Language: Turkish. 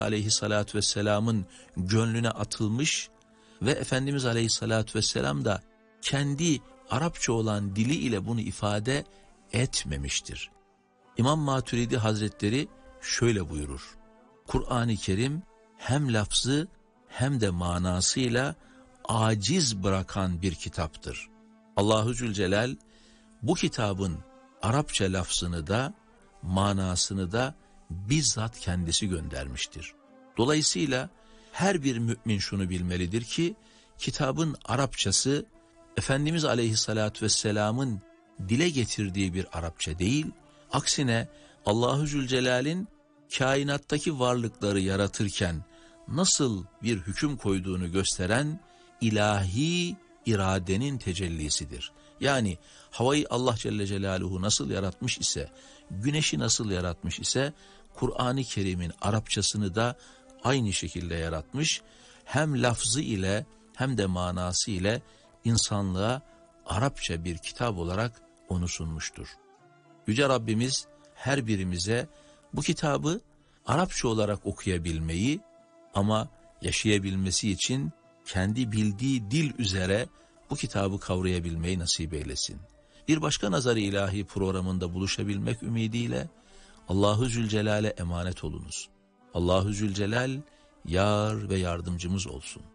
Aleyhissalatü vesselamın gönlüne atılmış ve Efendimiz Aleyhissalatü vesselam da kendi Arapça olan dili ile bunu ifade etmemiştir. İmam Maturidi Hazretleri şöyle buyurur: Kur'an-ı Kerim hem lafzı hem de manasıyla aciz bırakan bir kitaptır. Allahu Zülcelal bu kitabın Arapça lafzını da manasını da bizzat kendisi göndermiştir. Dolayısıyla her bir mümin şunu bilmelidir ki kitabın Arapçası Efendimiz Aleyhisselatü Vesselam'ın dile getirdiği bir Arapça değil, aksine Allahu Zülcelal'in kainattaki varlıkları yaratırken nasıl bir hüküm koyduğunu gösteren ilahi iradenin tecellisidir. Yani havayı Allah Celle Celaluhu nasıl yaratmış ise, güneşi nasıl yaratmış ise, Kur'an-ı Kerim'in Arapçasını da aynı şekilde yaratmış. Hem lafzı ile hem de manası ile insanlığa Arapça bir kitap olarak onu sunmuştur. Yüce Rabbimiz her birimize bu kitabı Arapça olarak okuyabilmeyi ama yaşayabilmesi için kendi bildiği dil üzere bu kitabı kavrayabilmeyi nasip eylesin. Bir başka Nazar-ı İlahi programında buluşabilmek ümidiyle Allahu Zülcelal'e emanet olunuz. Allahu Zülcelal yar ve yardımcımız olsun.